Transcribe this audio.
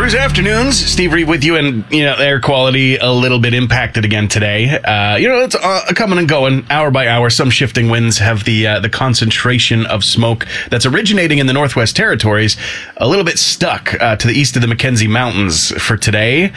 Cruise Afternoons, Steve Reed with you, and, air quality a little bit impacted again today. It's coming and going, hour by hour. Some shifting winds have the concentration of smoke that's originating in the Northwest Territories a little bit stuck to the east of the Mackenzie Mountains for today.